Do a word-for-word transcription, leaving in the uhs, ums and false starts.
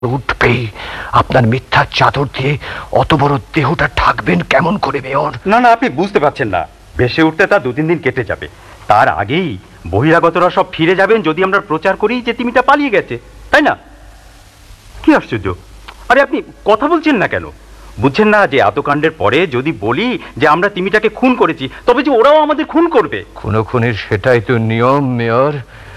উঠবে। আপনার মিথ্যার চাদর দিয়ে অত বড় দেহটা ঢাকবেন কেমন করে মেয়র? না না, আপনি বুঝতে পারছেন না। ভেসে উঠতে তা দু তিন দিন কেটে যাবে। তার আগেই বহিরাগতরা সব ফিরে যাবেন যদি আমরা প্রচার করি যে তিমিটা পালিয়ে গেছে, তাই না? কি আশ্চর্য! আরে আপনি কথা বলছেন না কেন? বুঝছেন না যে এত কাণ্ডের পরে যদি বলি যে আমরা তিমিটাকে খুন করেছি, তবে যে ওরাও আমাদের খুন করবে? খুনো খুনির সেটাই তো নিয়ম মেয়র।